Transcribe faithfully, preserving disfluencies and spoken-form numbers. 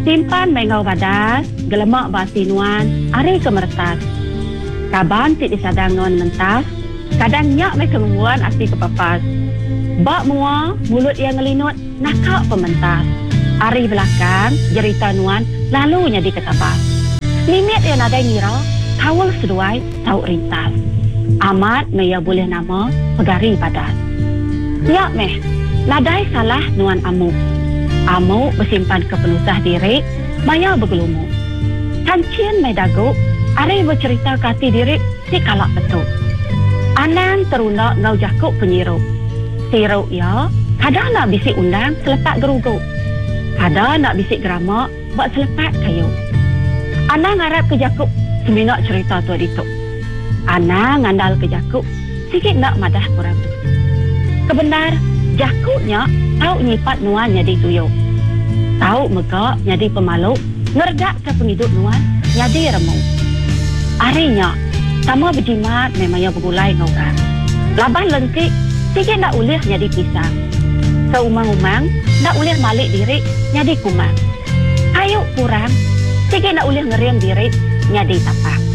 Simpan mengau badas, gelemak basinuan, ari kemertas. Kaban ti disadang nuan mentas, kadang nyak me kemungguan asli kepapas. Bak mua, mulut yang ngelinut, nakak pementas. Ari belakang, jerita nuan, lalunya diketabas. Limit yang ada ngira, kawal seduai, tahu rintas. Amat maya boleh nama, pegari badas. Nyak meh, ladai salah nuan amuk. Amuk bersimpan kepenusah diri, maya bergelumuk. Kancien me dagu, ari bercerita kati diri, si kalak betul. Anang terunak ngau jakuk penyiruk. Siruk ya, kadang nak bisik undang selepat geruguk. Kadang nak bisik geramak, buat selepat kayu. Anang harap ke jakuk, seminak cerita tu dituk. Anang ngandal ke jakuk, sikit nak madah kurang. Kebenar, jakuknya tahu nyipat nuan jadi tuyuk. Tahu megak jadi pemaluk, ngergak ke penghidup nuan jadi remuk. Arinya, sama berjimat memangnya bergulai ngorang. Laban lengkik, sikit nak ulih jadi pisang. Seumang-umang, nak ulih malik diri jadi kumang. Ayuk kurang, sikit nak ulih ngeriam diri jadi tapak.